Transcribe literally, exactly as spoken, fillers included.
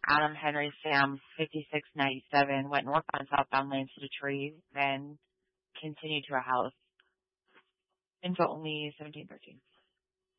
Adam Henry Sam fifty-six ninety-seven went north on southbound lanes to Detroit, then continued to a house. Info only seventeen thirteen.